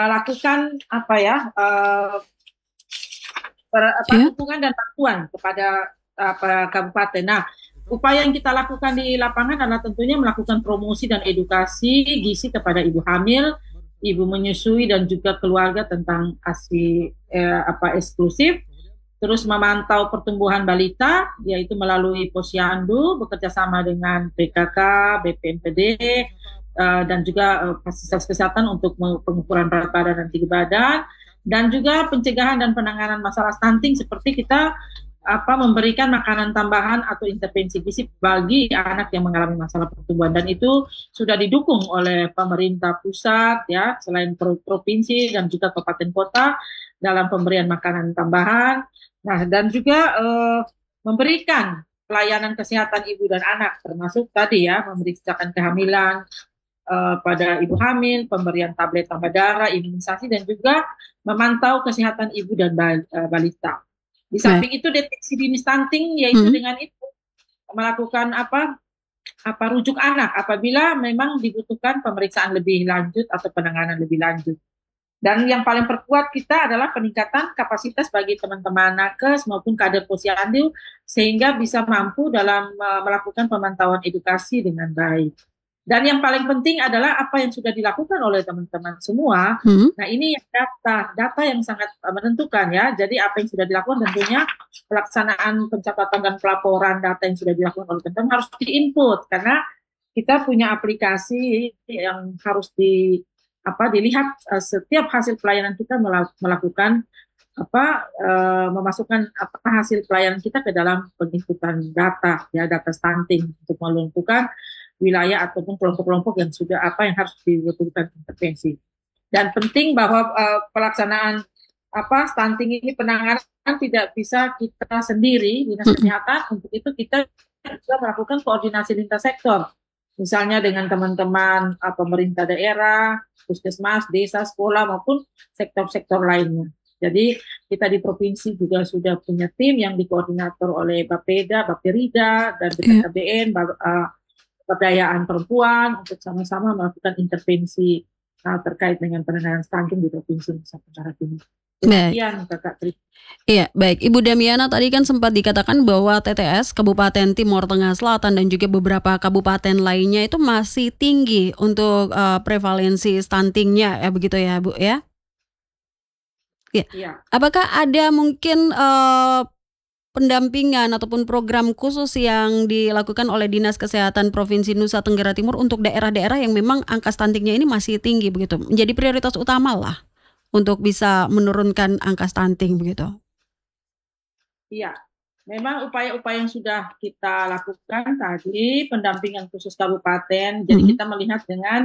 lakukan Ya. dukungan dan bantuan kepada kabupaten. Nah, upaya yang kita lakukan di lapangan adalah tentunya melakukan promosi dan edukasi gizi kepada ibu hamil, ibu menyusui dan juga keluarga tentang ASI eksklusif. Terus memantau pertumbuhan balita, yaitu melalui Posyandu, bekerja sama dengan PKK, BPMPD, dan juga fasilitas kesehatan untuk pengukuran berat badan dan tinggi badan, dan juga pencegahan dan penanganan masalah stunting seperti kita memberikan makanan tambahan atau intervensi gizi bagi anak yang mengalami masalah pertumbuhan, dan itu sudah didukung oleh pemerintah pusat ya, selain provinsi dan juga kabupaten kota dalam pemberian makanan tambahan. Nah, dan juga memberikan pelayanan kesehatan ibu dan anak, termasuk tadi ya, memeriksakan kehamilan pada ibu hamil, pemberian tablet tambah darah, imunisasi, dan juga memantau kesehatan ibu dan balita. Di Baik. samping itu deteksi dini stunting, yaitu Hmm. dengan itu melakukan rujuk anak apabila memang dibutuhkan pemeriksaan lebih lanjut atau penanganan lebih lanjut. Dan yang paling perkuat kita adalah peningkatan kapasitas bagi teman-teman nakes maupun kader posyandu sehingga bisa mampu dalam melakukan pemantauan edukasi dengan baik. Dan yang paling penting adalah apa yang sudah dilakukan oleh teman-teman semua. Hmm. Nah, ini data yang sangat menentukan ya. Jadi apa yang sudah dilakukan tentunya pelaksanaan pencatatan dan pelaporan data yang sudah dilakukan oleh teman-teman harus diinput karena kita punya aplikasi yang harus dilihat setiap hasil pelayanan kita melakukan memasukkan hasil pelayanan kita ke dalam penginputan data ya, data stunting untuk menentukan wilayah ataupun kelompok-kelompok yang sudah yang harus dibutuhkan intervensi. Dan penting bahwa pelaksanaan stunting ini penanganan tidak bisa kita sendiri dinas kesehatan. Untuk itu kita juga melakukan koordinasi lintas sektor, misalnya dengan teman-teman pemerintah daerah, puskesmas, desa, sekolah maupun sektor-sektor lainnya. Jadi kita di provinsi juga sudah punya tim yang dikoordinator oleh Bapeda, Bapperida, dan BKKBN, Pemberdayaan Perempuan untuk sama-sama melakukan intervensi terkait dengan penanganan stunting di Provinsi Nusa Tenggara Timur. Demikian Kakak Tri. Iya, baik. Ibu Damiana tadi kan sempat dikatakan bahwa TTS Kabupaten Timur Tengah Selatan dan juga beberapa kabupaten lainnya itu masih tinggi untuk prevalensi stuntingnya ya, begitu ya Bu ya? Iya. Apakah ada mungkin pendampingan ataupun program khusus yang dilakukan oleh Dinas Kesehatan Provinsi Nusa Tenggara Timur untuk daerah-daerah yang memang angka stuntingnya ini masih tinggi begitu, menjadi prioritas utama lah untuk bisa menurunkan angka stunting begitu? Iya, memang upaya-upaya yang sudah kita lakukan tadi, pendampingan khusus kabupaten, jadi kita melihat dengan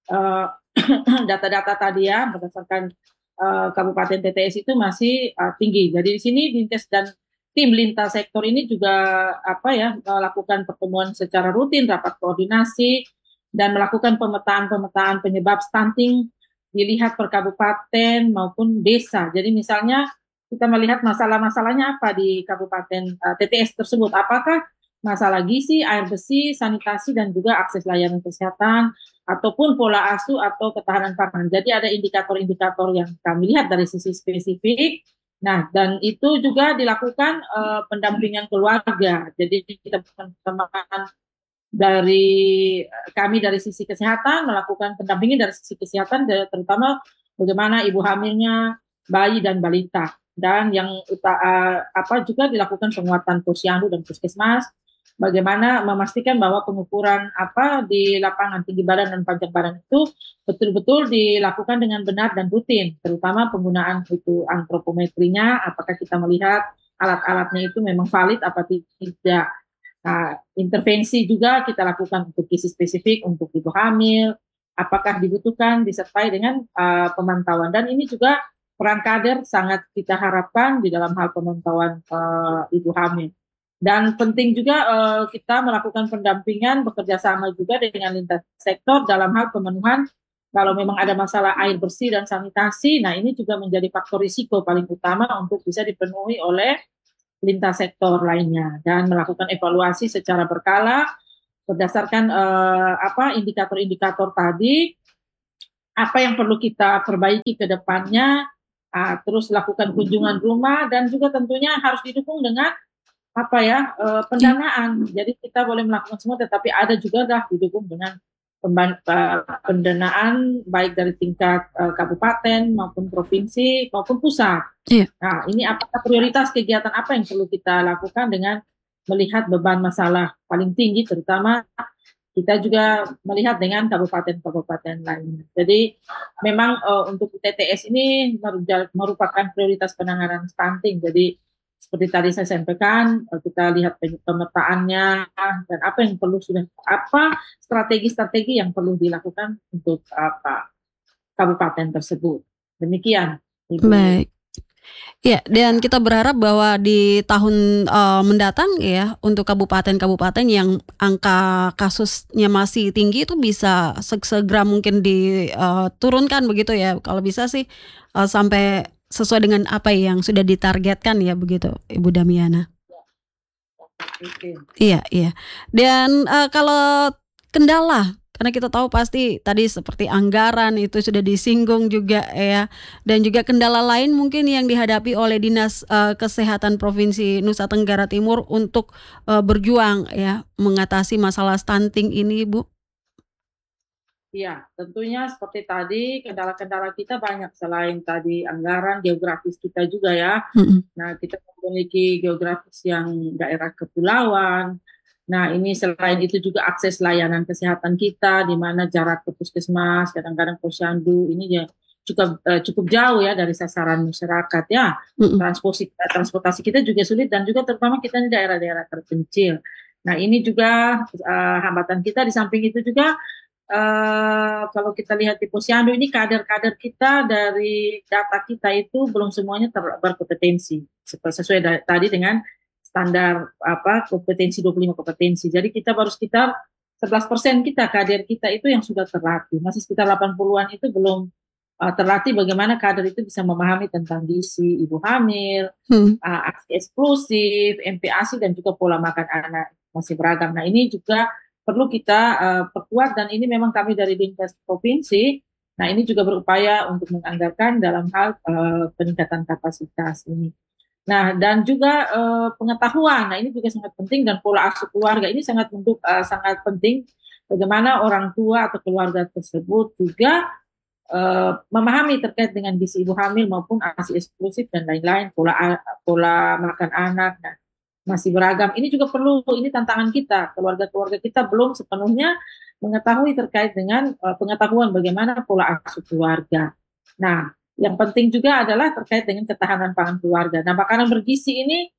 data-data tadi ya, berdasarkan Kabupaten TTS itu masih tinggi. Jadi di sini Dinkes dan tim lintas sektor ini juga melakukan pertemuan secara rutin, rapat koordinasi, dan melakukan pemetaan penyebab stunting dilihat per kabupaten maupun desa. Jadi misalnya kita melihat masalah-masalahnya apa di kabupaten TTS tersebut. Apakah masalah gizi, air bersih, sanitasi, dan juga akses layanan kesehatan, ataupun pola asuh atau ketahanan pangan. Jadi ada indikator-indikator yang kami lihat dari sisi spesifik. Nah, dan itu juga dilakukan pendampingan keluarga. Jadi kita teman-teman dari kami dari sisi kesehatan melakukan pendampingan dari sisi kesehatan, terutama bagaimana ibu hamilnya, bayi dan balita. Dan yang juga dilakukan penguatan posyandu dan puskesmas, bagaimana memastikan bahwa pengukuran di lapangan tinggi badan dan panjang badan itu betul-betul dilakukan dengan benar dan rutin, terutama penggunaan itu antropometrinya, apakah kita melihat alat-alatnya itu memang valid apa tidak. Nah, intervensi juga kita lakukan untuk gizi spesifik untuk ibu hamil, apakah dibutuhkan disertai dengan pemantauan, dan ini juga peran kader sangat kita harapkan di dalam hal pemantauan ibu hamil. Dan penting juga kita melakukan pendampingan bekerja sama juga dengan lintas sektor dalam hal pemenuhan kalau memang ada masalah air bersih dan sanitasi. Nah, ini juga menjadi faktor risiko paling utama untuk bisa dipenuhi oleh lintas sektor lainnya, dan melakukan evaluasi secara berkala berdasarkan indikator-indikator tadi. apa yang perlu kita perbaiki ke depannya, terus lakukan kunjungan rumah dan juga tentunya harus didukung dengan apa ya, pendanaan. Jadi kita boleh melakukan semua tetapi ada juga dah didukung dengan pendanaan baik dari tingkat kabupaten maupun provinsi maupun pusat. Iya. Nah, ini apakah prioritas kegiatan apa yang perlu kita lakukan dengan melihat beban masalah paling tinggi, terutama kita juga melihat dengan kabupaten-kabupaten lainnya. Jadi memang untuk TTS ini merupakan prioritas penanganan stunting. Jadi seperti tadi saya sampaikan, kita lihat pemetaannya dan apa yang perlu apa strategi-strategi yang perlu dilakukan untuk apa kabupaten tersebut. Demikian, Ibu. Baik. Ya, dan kita berharap bahwa di tahun mendatang ya untuk kabupaten-kabupaten yang angka kasusnya masih tinggi itu bisa segera mungkin diturunkan begitu ya. Kalau bisa sih sampai sesuai dengan apa yang sudah ditargetkan ya begitu, Ibu Damiana. Iya, iya. Dan kalau kendala, karena kita tahu pasti tadi seperti anggaran itu sudah disinggung juga ya, dan juga kendala lain mungkin yang dihadapi oleh Dinas Kesehatan Provinsi Nusa Tenggara Timur untuk berjuang ya mengatasi masalah stunting ini, Bu. Iya, tentunya seperti tadi kendala-kendala kita banyak selain tadi anggaran, geografis kita juga ya. Nah, kita memiliki geografis yang daerah kepulauan. Nah, ini selain itu juga akses layanan kesehatan kita, di mana jarak ke puskesmas, kadang-kadang posyandu, ini ya cukup jauh ya dari sasaran masyarakat ya. Transportasi kita juga sulit dan juga terutama kita di daerah-daerah terpencil. Nah, ini juga hambatan kita. Di samping itu juga kalau kita lihat di posyandu ini kader-kader kita dari data kita itu belum semuanya berkompetensi sesuai tadi dengan standar kompetensi 25 kompetensi. Jadi kita baru sekitar 11% kita kader kita itu yang sudah terlatih. Masih sekitar 80-an itu belum terlatih bagaimana kader itu bisa memahami tentang gizi ibu hamil, aksi eksklusif, MPASI dan juga pola makan anak masih beragam. Nah, ini juga perlu kita perkuat dan ini memang kami dari Dinkes Provinsi, nah ini juga berupaya untuk menganggarkan dalam hal peningkatan kapasitas ini. Nah, dan juga pengetahuan, nah ini juga sangat penting dan pola asuh keluarga ini sangat penting bagaimana orang tua atau keluarga tersebut juga memahami terkait dengan gizi ibu hamil maupun ASI eksklusif dan lain-lain, pola makan anak. Nah, masih beragam. Ini juga perlu, ini tantangan kita, keluarga-keluarga kita belum sepenuhnya mengetahui terkait dengan pengetahuan bagaimana pola asuh keluarga. Nah, yang penting juga adalah terkait dengan ketahanan pangan keluarga. Nah, makanan bergizi ini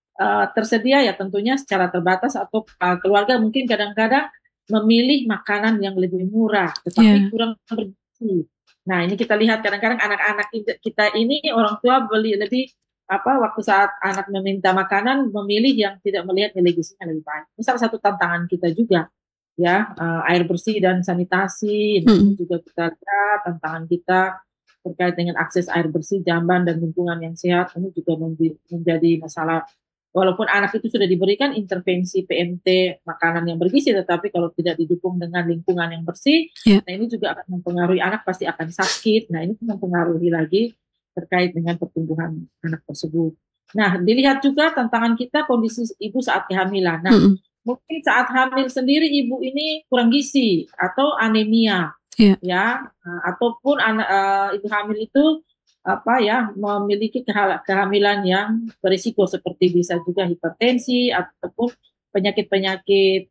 tersedia ya tentunya secara terbatas atau keluarga mungkin kadang-kadang memilih makanan yang lebih murah, tetapi kurang bergizi. Nah, ini kita lihat kadang-kadang anak-anak kita ini orang tua beli lebih waktu saat anak meminta makanan memilih yang tidak melihat nilai gizinya lebih baik. Ini salah satu tantangan kita juga ya, air bersih dan sanitasi ini juga kita lihat tantangan kita terkait dengan akses air bersih, jamban dan lingkungan yang sehat ini juga menjadi masalah. Walaupun anak itu sudah diberikan intervensi PMT makanan yang bergizi, tetapi kalau tidak didukung dengan lingkungan yang bersih, nah ini juga akan mempengaruhi anak pasti akan sakit. Nah, ini mempengaruhi lagi terkait dengan pertumbuhan anak tersebut. Nah, dilihat juga tantangan kita kondisi ibu saat kehamilan. Nah, mungkin saat hamil sendiri ibu ini kurang gizi atau anemia, ya, ataupun ibu hamil itu memiliki kehamilan yang berisiko seperti bisa juga hipertensi ataupun penyakit-penyakit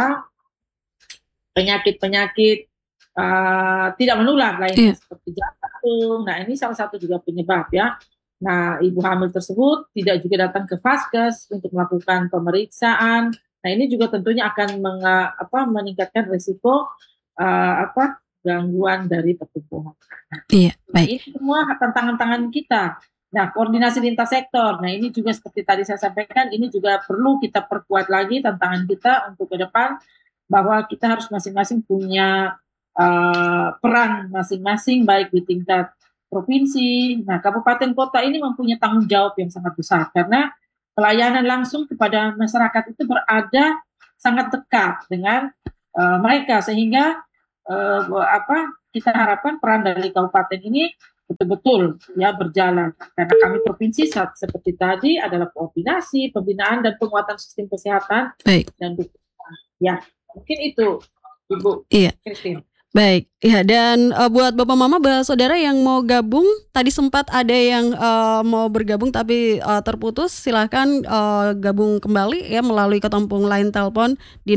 tidak menular lainnya seperti jantung. Nah, ini salah satu juga penyebab ya. Nah, ibu hamil tersebut tidak juga datang ke Vaskes untuk melakukan pemeriksaan. Nah, ini juga tentunya akan meningkatkan risiko gangguan dari pertumbuhan. Iya, baik. Ini semua tantangan-tantangan kita. Nah, koordinasi lintas sektor. Nah, ini juga seperti tadi saya sampaikan, ini juga perlu kita perkuat lagi tantangan kita untuk ke depan bahwa kita harus masing-masing punya peran masing-masing baik di tingkat provinsi. Nah, kabupaten kota ini mempunyai tanggung jawab yang sangat besar karena pelayanan langsung kepada masyarakat itu berada sangat dekat dengan mereka sehingga kita harapkan peran dari kabupaten ini betul-betul ya berjalan. Karena kami provinsi seperti tadi adalah koordinasi, pembinaan dan penguatan sistem kesehatan. Baik. Dan ya mungkin itu Ibu Christine. Baik, ya, dan buat Bapak Mama, saudara yang mau gabung, tadi sempat ada yang mau bergabung tapi terputus, silahkan gabung kembali ya melalui ketompong line telepon di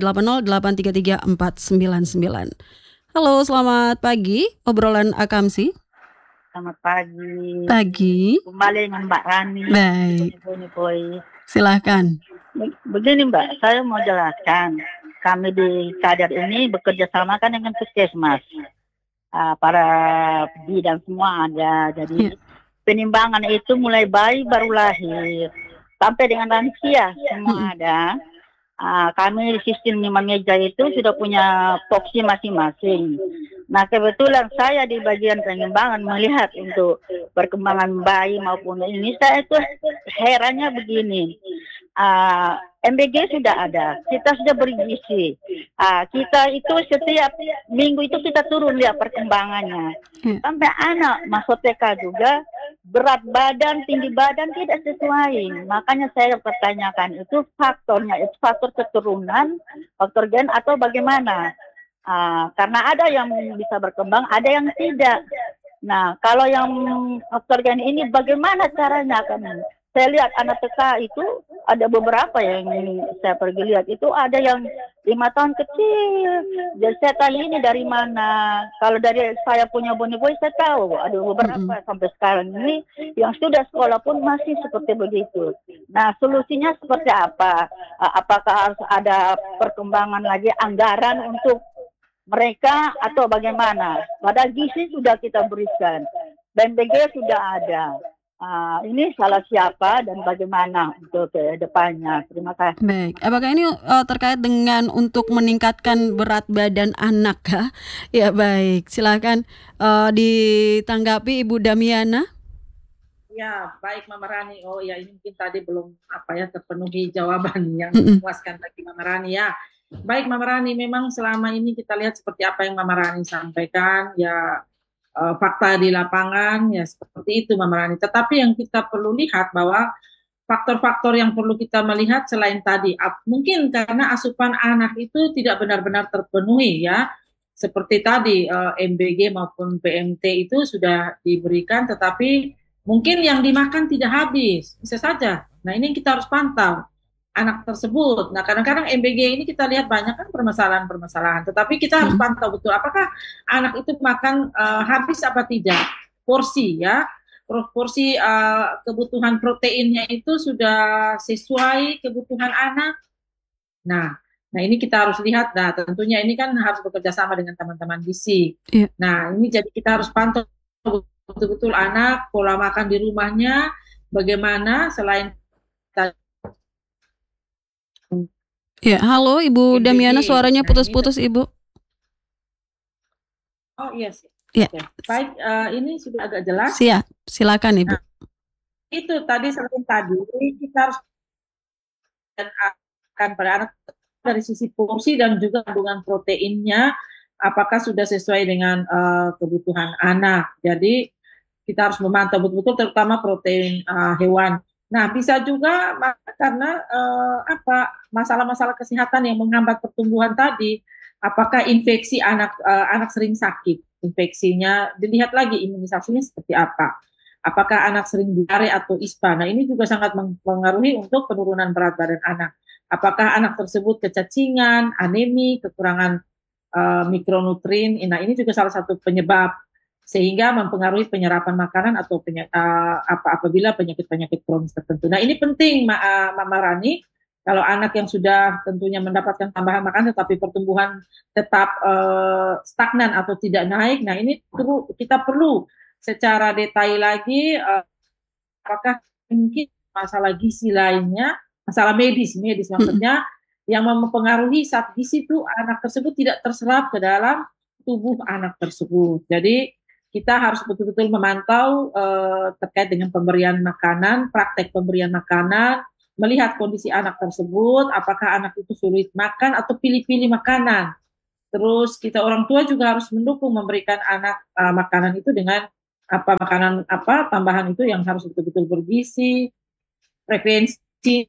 0380-833-499. Halo, selamat pagi, obrolan Akamsi. Selamat pagi. Pagi. Kembali dengan Mbak Rani. Baik. Silahkan. Begini Mbak, saya mau jelaskan. Kami di Kadar ini bekerja sama kan dengan puskesmas. Para bidan semua ada. Jadi penimbangan itu mulai bayi baru lahir sampai dengan lansia semua ada. Kami di sistem 5 meja itu sudah punya poksi masing-masing. Nah kebetulan saya di bagian penimbangan melihat untuk perkembangan bayi maupun ini, saya itu herannya begini. MBG sudah ada, kita sudah bergizi. Kita itu setiap minggu itu kita turun lihat perkembangannya. Sampai anak masuk TK juga berat badan, tinggi badan tidak sesuai. Makanya saya pertanyakan itu faktornya, itu faktor keturunan, faktor gen atau bagaimana? Karena ada yang bisa berkembang, ada yang tidak. Nah, kalau yang faktor gen ini bagaimana caranya kan? Saya lihat anak TK itu ada beberapa yang saya pergi lihat itu ada yang 5 tahun kecil. Jadi saya tanya ini dari mana? Kalau dari saya punya Boni Boy saya tahu ada beberapa sampai sekarang ini yang sudah sekolah pun masih seperti begitu. Nah solusinya seperti apa? Apakah harus ada perkembangan lagi anggaran untuk mereka atau bagaimana? Pada gizi sudah kita berikan, BMPG sudah ada. Ini salah siapa dan bagaimana untuk ke depannya? Terima kasih. Baik, apakah ini terkait dengan untuk meningkatkan berat badan anak? Ya baik, silakan ditanggapi Ibu Damiana. Ya baik Mama Rani. Oh ya ini mungkin tadi belum terpenuhi jawaban yang memuaskan bagi Mama Rani ya. Baik Mama Rani, memang selama ini kita lihat seperti apa yang Mama Rani sampaikan ya. Fakta di lapangan ya seperti itu Mama Rani. Tetapi yang kita perlu lihat bahwa faktor-faktor yang perlu kita melihat selain tadi mungkin karena asupan anak itu tidak benar-benar terpenuhi ya. Seperti tadi MBG maupun PMT itu sudah diberikan tetapi mungkin yang dimakan tidak habis. Bisa saja. Nah, ini kita harus pantau anak tersebut. Nah, kadang-kadang MBG ini kita lihat banyak kan permasalahan-permasalahan, tetapi kita harus pantau betul apakah anak itu makan habis apa tidak, porsi ya, porsi kebutuhan proteinnya itu sudah sesuai kebutuhan anak. Nah ini kita harus lihat. Nah, tentunya ini kan harus bekerja sama dengan teman-teman gizi. Nah, ini jadi kita harus pantau betul-betul anak, pola makan di rumahnya, bagaimana selain ya, halo Ibu Damiana, suaranya putus-putus Ibu. Oh iya sih. Ya. Okay. Baik, ini sudah agak jelas. Siap, silakan Ibu. Nah, itu tadi selain tadi kita harus akan pada anak dari sisi porsi dan juga kandungan proteinnya apakah sudah sesuai dengan kebutuhan anak. Jadi kita harus memantau betul-betul terutama protein hewan. Nah, bisa juga karena masalah-masalah kesehatan yang menghambat pertumbuhan tadi, apakah infeksi anak sering sakit, infeksinya dilihat lagi imunisasinya seperti apa. Apakah anak sering diare atau ISPA. Nah, ini juga sangat mempengaruhi untuk penurunan berat badan anak. Apakah anak tersebut kecacingan, anemi, kekurangan mikronutrien. Nah, ini juga salah satu penyebab sehingga mempengaruhi penyerapan makanan atau apabila penyakit-penyakit kronis tertentu. Nah, ini penting Mama Rani, kalau anak yang sudah tentunya mendapatkan tambahan makanan tetapi pertumbuhan tetap stagnan atau tidak naik. Nah, ini kita perlu secara detail lagi apakah mungkin masalah gizi lainnya, masalah medis maksudnya yang mempengaruhi saat gizi itu anak tersebut tidak terserap ke dalam tubuh anak tersebut. Jadi kita harus betul-betul memantau terkait dengan pemberian makanan, praktek pemberian makanan, melihat kondisi anak tersebut, apakah anak itu sulit makan atau pilih-pilih makanan. Terus kita orang tua juga harus mendukung memberikan anak makanan itu dengan makanan tambahan itu yang harus betul-betul bergizi, frekuensi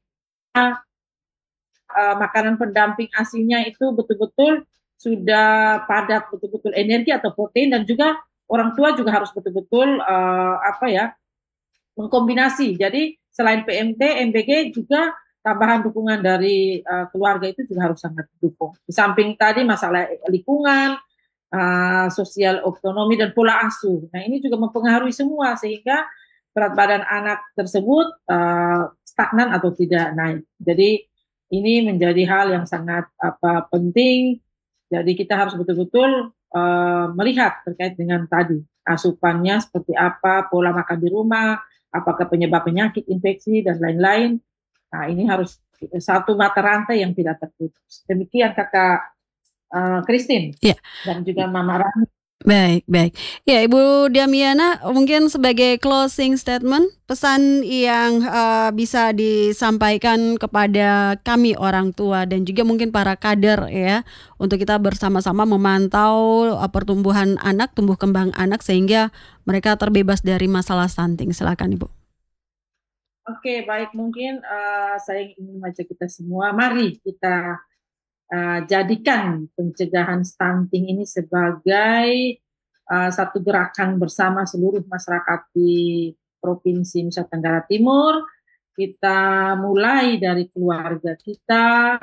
makanan pendamping ASI-nya itu betul-betul sudah padat, betul-betul energi atau protein, dan juga orang tua juga harus betul-betul mengkombinasi. Jadi selain PMT, MBG juga tambahan dukungan dari keluarga itu juga harus sangat didukung. Di samping tadi masalah lingkungan, sosial ekonomi dan pola asuh. Nah, ini juga mempengaruhi semua sehingga berat badan anak tersebut stagnan atau tidak naik. Jadi ini menjadi hal yang sangat penting. Jadi kita harus betul-betul melihat terkait dengan tadi asupannya seperti apa, pola makan di rumah, apakah penyebab penyakit, infeksi dan lain-lain. Nah, ini harus satu mata rantai yang tidak terputus. Demikian Kakak Christine dan juga Mama Rani. Baik. Ya, Ibu Damiana, mungkin sebagai closing statement, pesan yang bisa disampaikan kepada kami orang tua dan juga mungkin para kader ya, untuk kita bersama-sama memantau pertumbuhan anak, tumbuh kembang anak sehingga mereka terbebas dari masalah stunting. Silakan Ibu. Oke, baik, mungkin saya ingin mengajak kita semua, mari kita jadikan pencegahan stunting ini sebagai satu gerakan bersama seluruh masyarakat di Provinsi Nusa Tenggara Timur. Kita mulai dari keluarga kita,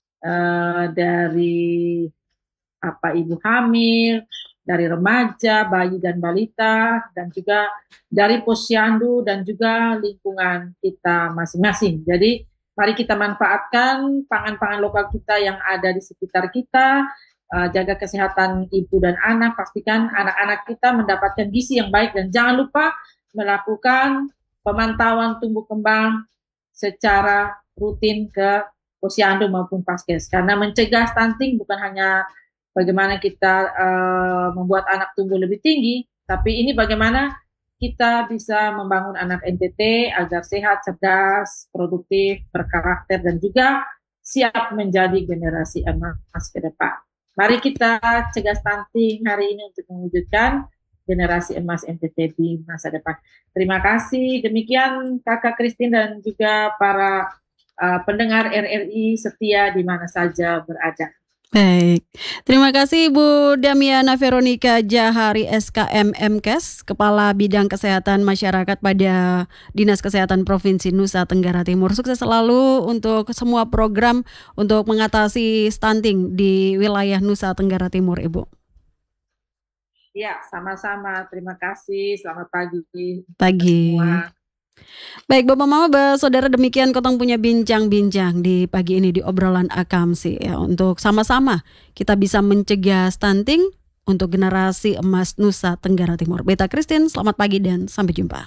dari ibu hamil, dari remaja, bayi dan balita, dan juga dari posyandu dan juga lingkungan kita masing-masing. Jadi mari kita manfaatkan pangan-pangan lokal kita yang ada di sekitar kita, jaga kesehatan ibu dan anak, pastikan anak-anak kita mendapatkan gizi yang baik, dan jangan lupa melakukan pemantauan tumbuh kembang secara rutin ke posyandu maupun paskes. Karena mencegah stunting bukan hanya bagaimana kita membuat anak tumbuh lebih tinggi, tapi ini bagaimana kita bisa membangun anak NTT agar sehat, cerdas, produktif, berkarakter, dan juga siap menjadi generasi emas ke depan. Mari kita cegah stunting hari ini untuk mewujudkan generasi emas NTT di masa depan. Terima kasih. Demikian Kakak Christine dan juga para pendengar RRI setia di mana saja berada. Baik, terima kasih Ibu Damiana Veronica Jahari SKM MKes, Kepala Bidang Kesehatan Masyarakat pada Dinas Kesehatan Provinsi Nusa Tenggara Timur. Sukses selalu untuk semua program untuk mengatasi stunting di wilayah Nusa Tenggara Timur, Ibu. Ya, sama-sama. Terima kasih. Selamat pagi. Pagi. Semua. Baik Bapak Mama, Saudara, demikian Kotong punya bincang-bincang di pagi ini di obrolan Akamsi ya, untuk sama-sama kita bisa mencegah stunting untuk generasi emas Nusa Tenggara Timur. Beta Christine, selamat pagi dan sampai jumpa.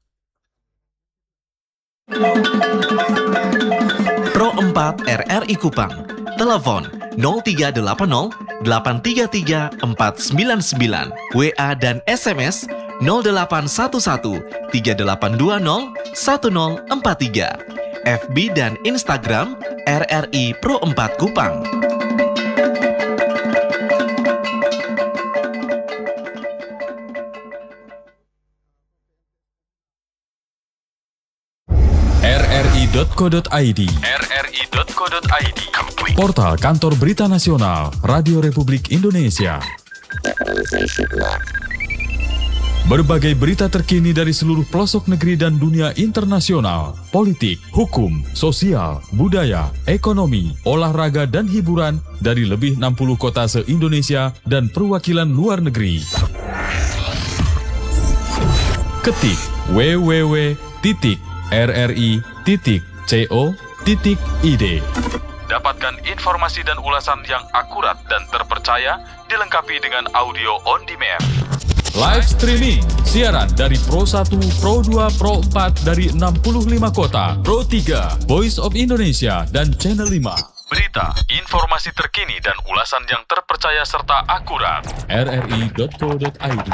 Pro 4 RRI Kupang, telepon 0380 833 499, WA dan SMS 0811 3820 1043, FB dan Instagram RRI Pro 4 Kupang. rri.co.id rri.co.id, Portal Kantor Berita Nasional Radio Republik Indonesia. Berbagai berita terkini dari seluruh pelosok negeri dan dunia internasional, politik, hukum, sosial, budaya, ekonomi, olahraga dan hiburan dari lebih 60 kota se-Indonesia dan perwakilan luar negeri. Ketik www.rri.co.id. Dapatkan informasi dan ulasan yang akurat dan terpercaya, dilengkapi dengan audio on demand. Live streaming, siaran dari Pro 1, Pro 2, Pro 4 dari 65 kota, Pro 3, Voice of Indonesia, dan Channel 5. Berita, informasi terkini dan ulasan yang terpercaya serta akurat. rri.co.id.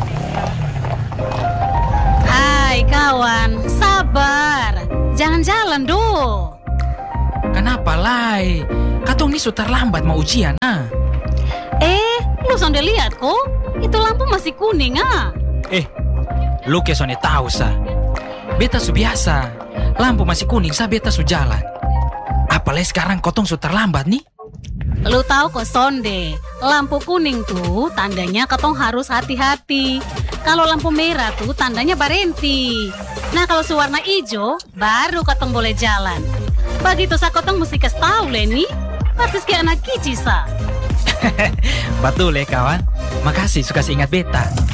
Hai kawan, sabar, jangan jalan. lai. Katong nih sudah terlambat mau ujian, ah. Lu sonde lihat kok, itu lampu masih kuning, ah. Lu ke sonde tahu sa. Beta su biasa. Lampu masih kuning sa beta su jalan. Apalagi sekarang kotong su terlambat nih. Lu tahu kok sonde, lampu kuning tuh tandanya katong harus hati-hati. Kalau lampu merah tuh tandanya berhenti. Nah kalau warna hijau, baru katong boleh jalan. Begitu sa katong mesti kasih tahu Leni. Persis kayak anak kicik sa. Betul ya kawan. Makasih suka ingat beta.